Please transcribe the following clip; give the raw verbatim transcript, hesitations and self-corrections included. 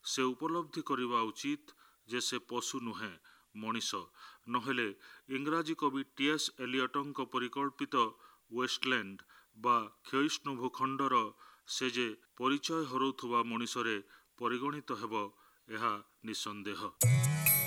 ସେ ଉପଲବ୍ଧି କରିବା ଉଚିତ ଯେ ସେ ପଶୁ ନୁହେଁ, ମଣିଷ। ନହେଲେ ଇଂରାଜୀ କବି ଟି ଏସ୍ ଏଲିୟଟଙ୍କ ପରିକଳ୍ପିତ ୱେଷ୍ଟଲ୍ୟାଣ୍ଡ ବା କ୍ଷୟିଷ୍ଣୁ ଭୂଖଣ୍ଡର ସେ ଯେ ପରିଚୟ ହରାଉଥିବା ମଣିଷରେ ପରିଗଣିତ ହେବ, ଏହା ନିଃସନ୍ଦେହ।